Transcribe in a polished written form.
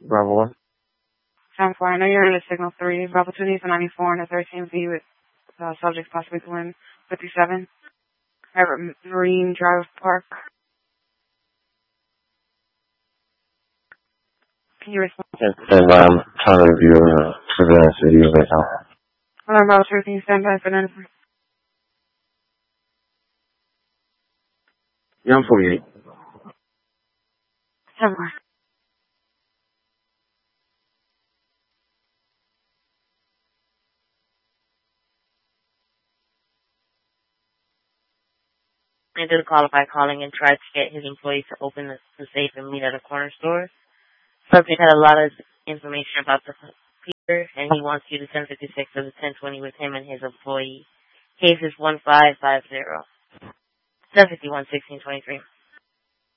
Bravo 1. 10-4, I know you're in the signal 3. Bravo 2 needs a 94 and a 13V with subjects possibly to win 57. Marine Drive Park. Can you respond? And I'm trying to review surveillance video right now. Hello, Bravo 2, can you stand by for an answer? Yeah, I'm 48. 10-4. He did a call by calling and tried to get his employees to open the safe and meet at a corner store. Subject had a lot of information about the Peter, and he wants you to 1056 of the 1020 with him and his employee. Case is 1550. 1051 1623.